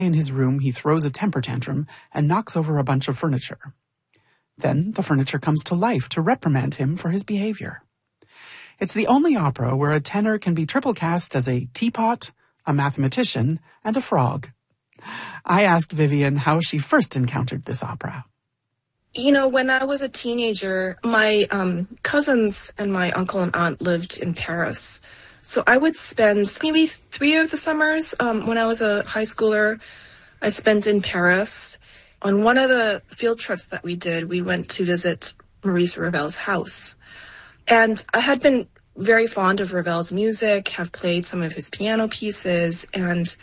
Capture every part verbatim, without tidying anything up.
In his room, he throws a temper tantrum and knocks over a bunch of furniture. Then the furniture comes to life to reprimand him for his behavior. It's the only opera where a tenor can be triple cast as a teapot, a mathematician, and a frog. I asked Vivian how she first encountered this opera. You know, when I was a teenager, my um, cousins and my uncle and aunt lived in Paris. So I would spend maybe three of the summers um, when I was a high schooler, I spent in Paris. On one of the field trips that we did, we went to visit Maurice Ravel's house. And I had been very fond of Ravel's music, have played some of his piano pieces. And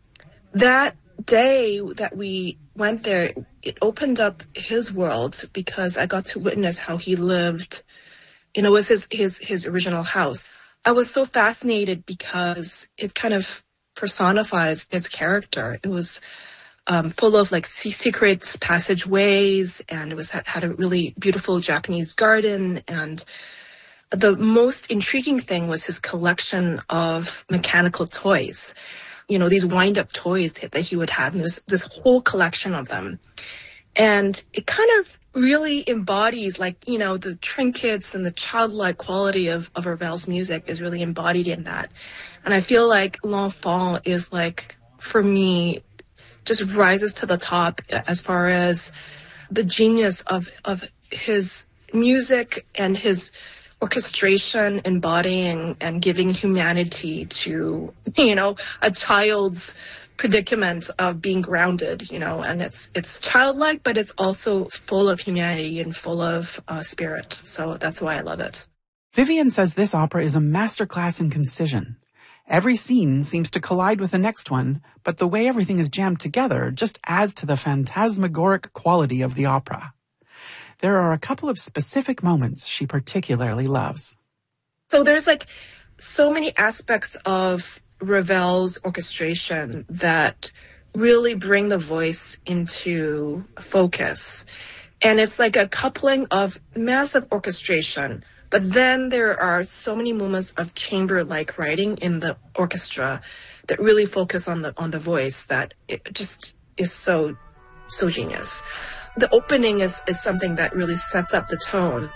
that day that we went there, it opened up his world because I got to witness how he lived. You know, it was his, his, his original house. I was so fascinated because it kind of personifies his character. It was um, full of like secret passageways, and it was had, had a really beautiful Japanese garden. And the most intriguing thing was his collection of mechanical toys. You know, these wind-up toys that he would have, and there was this whole collection of them. And it kind of really embodies, like, you know, the trinkets and the childlike quality of, of Ravel's music is really embodied in that. And I feel like L'Enfant is, like, for me, just rises to the top as far as the genius of, of his music and his orchestration, embodying and giving humanity to, you know, a child's predicament of being grounded, you know, and it's it's childlike, but it's also full of humanity and full of uh, spirit. So that's why I love it. Vivian says this opera is a masterclass in concision. Every scene seems to collide with the next one, but the way everything is jammed together just adds to the phantasmagoric quality of the opera. There are a couple of specific moments she particularly loves. So there's like so many aspects of Ravel's orchestration that really bring the voice into focus. And it's like a coupling of massive orchestration, but then there are so many moments of chamber-like writing in the orchestra that really focus on the on the voice that it just is so, so genius. The opening is, is something that really sets up the tone.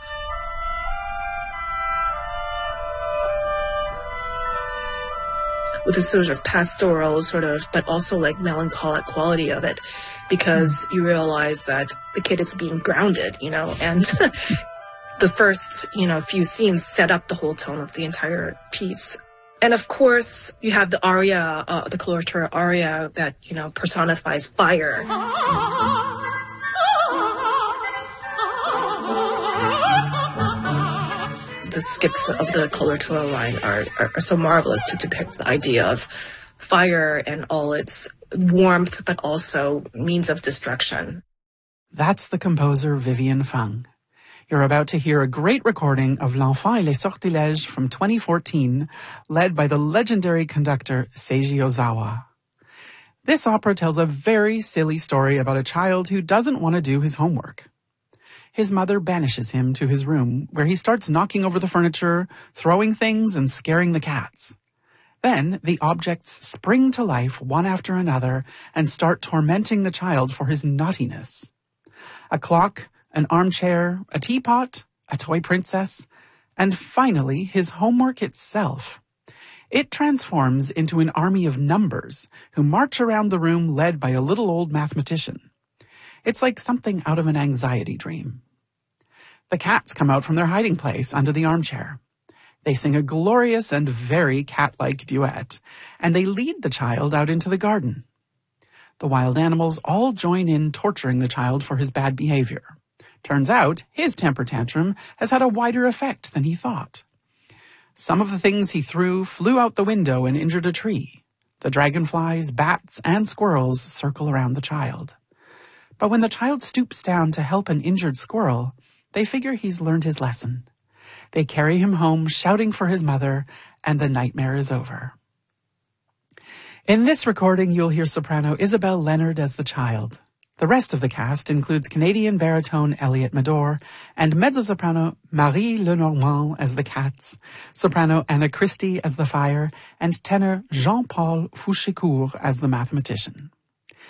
With a sort of pastoral sort of, but also like melancholic quality of it, because you realize that the kid is being grounded, you know, and the first, you know, few scenes set up the whole tone of the entire piece. And of course, you have the aria, uh, the coloratura aria that, you know, personifies fire. The skips of the coloratura line are, are, are so marvelous to depict the idea of fire and all its warmth, but also means of destruction. That's the composer Vivian Fang. You're about to hear a great recording of L'Enfant et les Sortilèges from twenty fourteen, led by the legendary conductor Seiji Ozawa. This opera tells a very silly story about a child who doesn't want to do his homework. His mother banishes him to his room, where he starts knocking over the furniture, throwing things, and scaring the cats. Then the objects spring to life one after another and start tormenting the child for his naughtiness. A clock, an armchair, a teapot, a toy princess, and finally his homework itself. It transforms into an army of numbers who march around the room led by a little old mathematician. It's like something out of an anxiety dream. The cats come out from their hiding place under the armchair. They sing a glorious and very cat-like duet, and they lead the child out into the garden. The wild animals all join in torturing the child for his bad behavior. Turns out his temper tantrum has had a wider effect than he thought. Some of the things he threw flew out the window and injured a tree. The dragonflies, bats, and squirrels circle around the child. But when the child stoops down to help an injured squirrel, they figure he's learned his lesson. They carry him home shouting for his mother, and the nightmare is over. In this recording, you'll hear soprano Isabelle Leonard as the child. The rest of the cast includes Canadian baritone Elliot Mador and mezzo-soprano Marie Lenormand as the cats, soprano Anna Christie as the fire, and tenor Jean-Paul Fouchécourt as the mathematician.